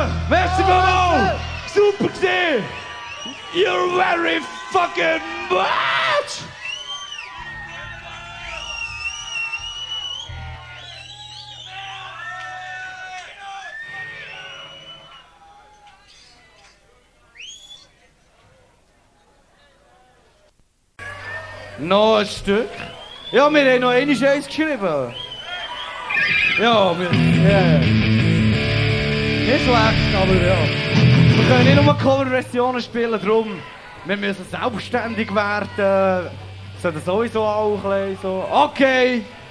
Merci Mama! Super gesehen! You're very fucking much! Noch ein Stück. Ja, wir haben noch eins geschrieben. Ja, wir... Yeah. Nicht schlecht, aber ja. Wir können nicht nur Coverversionen spielen, darum. Wir müssen selbstständig werden. Sollen sowieso auch ein bisschen so... Okay.